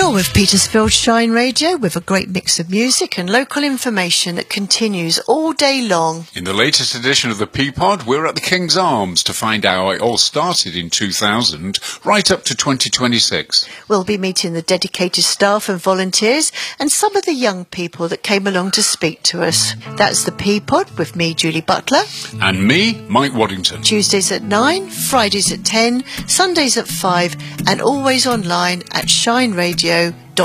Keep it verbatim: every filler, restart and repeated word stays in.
You're with Petersfield Shine Radio with a great mix of music and local information that continues all day long. In the latest edition of the P-Pod, we're at the King's Arms to find out how it all started in two thousand, right up to twenty twenty-six. We'll be meeting the dedicated staff and volunteers and some of the young people that came along to speak to us. That's the P-Pod with me, Julie Butler. And me, Mike Waddington. Tuesdays at nine, Fridays at ten, Sundays at five, and always online at shine radio